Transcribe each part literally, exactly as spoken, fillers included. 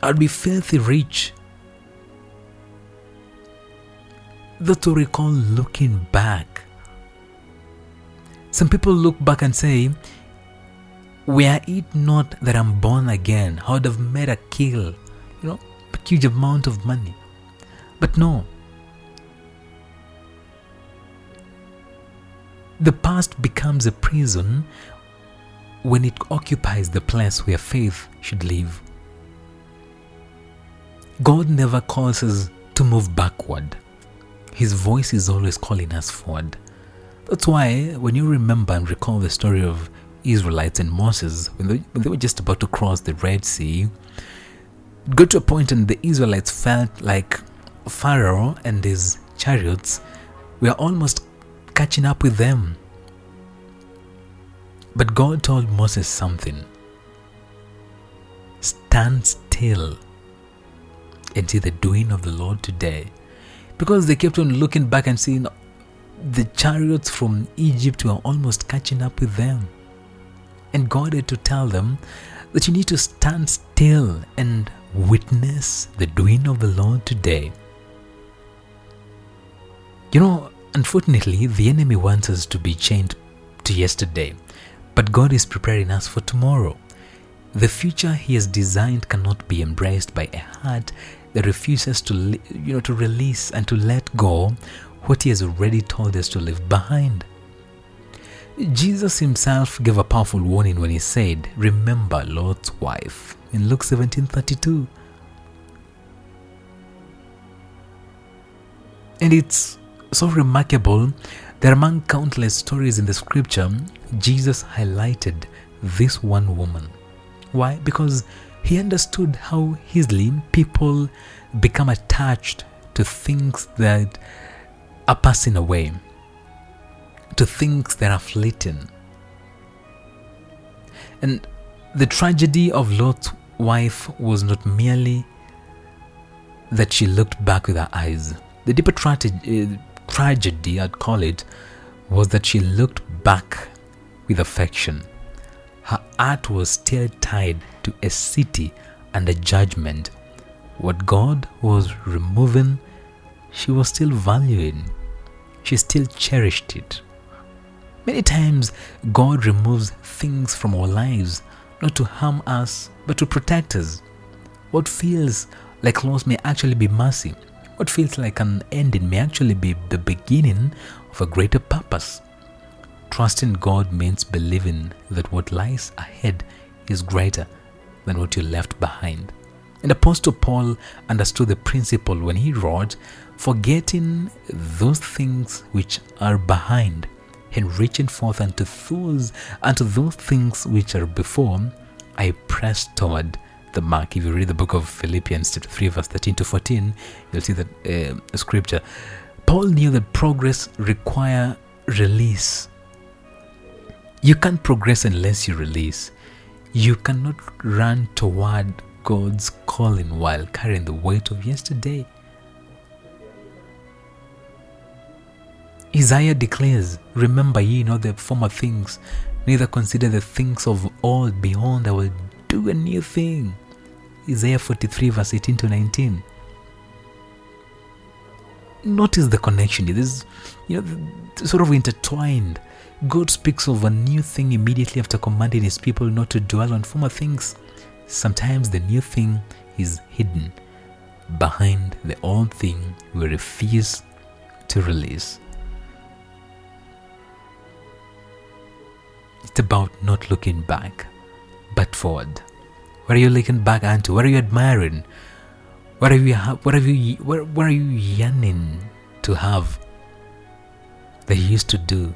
I'd be filthy rich. That's what we call looking back. Some people look back and say, were it not that I'm born again, I would have made a kill, you know, a huge amount of money. But no. The past becomes a prison when it occupies the place where faith should live. God never calls us to move backward. His voice is always calling us forward. That's why when you remember and recall the story of Israelites and Moses, when they, when they were just about to cross the Red Sea, it got to a point and the Israelites felt like Pharaoh and his chariots were almost catching up with them. But God told Moses something. Stand still and see the doing of the Lord today. Because they kept on looking back and seeing the chariots from Egypt were almost catching up with them. And God had to tell them that you need to stand still and witness the doing of the Lord today. You know, unfortunately, the enemy wants us to be chained to yesterday, but God is preparing us for tomorrow. The future He has designed cannot be embraced by a heart that refuses to, you know, to release and to let go what He has already told us to leave behind. Jesus Himself gave a powerful warning when He said, "Remember Lot's wife," in Luke seventeen thirty-two. And it's so remarkable that among countless stories in the scripture, Jesus highlighted this one woman. Why? Because He understood how easily people become attached to things that are passing away, to things that are fleeting. And the tragedy of Lot's wife was not merely that she looked back with her eyes. The deeper tragedy, tragedy, I'd call it, was that she looked back with affection. Her heart was still tied to a city and a judgment. What God was removing, she was still valuing. She still cherished it. Many times, God removes things from our lives, not to harm us, but to protect us. What feels like loss may actually be mercy. What feels like an ending may actually be the beginning of a greater purpose. Trusting God means believing that what lies ahead is greater than what you left behind. And Apostle Paul understood the principle when he wrote, "Forgetting those things which are behind, and reaching forth unto those, unto those things which are before, I press toward the mark." If you read the book of Philippians chapter three, verse thirteen to fourteen, you'll see that uh, scripture. Paul knew that progress requires release. You can't progress unless you release. You cannot run toward God's calling while carrying the weight of yesterday. Isaiah declares, "Remember ye not the former things, neither consider the things of old. Behold, I will do a new thing." Isaiah forty-three, verse eighteen to nineteen. Notice the connection. It is, you know, sort of intertwined. God speaks of a new thing immediately after commanding His people not to dwell on former things. Sometimes the new thing is hidden behind the old thing we refuse to release. It's about not looking back, but forward. Where are you looking back onto? What are you admiring? What are you? What have you? What, what are you yearning to have that you used to do?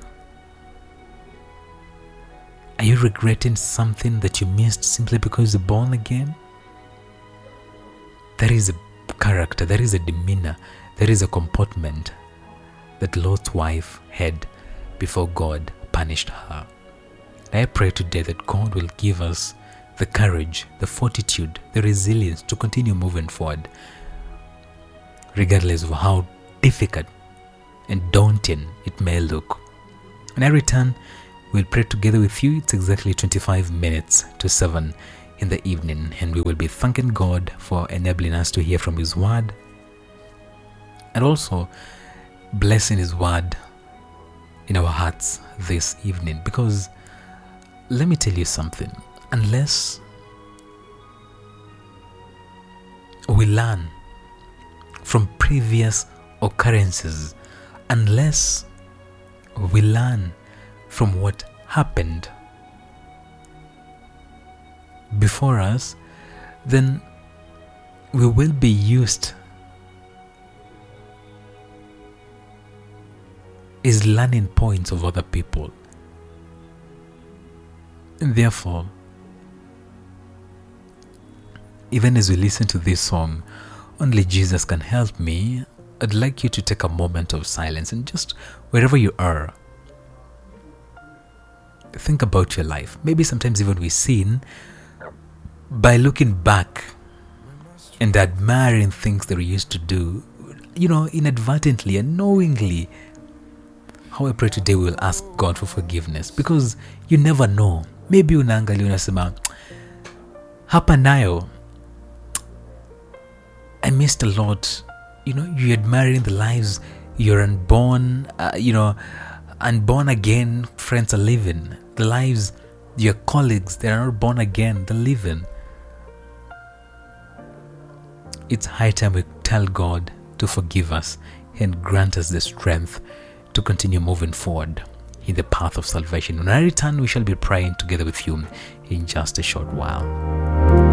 Are you regretting something that you missed simply because you're born again? There is a character, there is a demeanor, there is a comportment that Lot's wife had before God punished her. And I pray today that God will give us the courage, the fortitude, the resilience to continue moving forward, regardless of how difficult and daunting it may look. When I return, we'll pray together with you. It's exactly twenty-five minutes to seven in the evening, and we will be thanking God for enabling us to hear from His Word, and also blessing His Word in our hearts this evening. Because let me tell you something, unless we learn from previous occurrences, unless we learn from what happened before us, then we will be used as learning points of other people. And therefore, even as we listen to this song, Only Jesus Can Help Me, I'd like you to take a moment of silence and just wherever you are, think about your life. Maybe sometimes even we sin by looking back and admiring things that we used to do, you know, inadvertently and knowingly. How I pray today we will ask God for forgiveness, because you never know. Maybe unaangalia unasema, hapa nayo I missed a lot. You know, you're admiring the lives you're unborn, uh, you know, unborn again friends are living. The lives your colleagues, they are not born again, they're living. It's high time we tell God to forgive us and grant us the strength to continue moving forward in the path of salvation. When I return, we shall be praying together with you in just a short while.